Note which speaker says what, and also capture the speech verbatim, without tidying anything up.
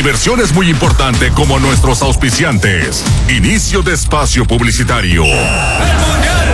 Speaker 1: diversión es muy importante como nuestros auspiciantes. Inicio de espacio publicitario.
Speaker 2: El Mundial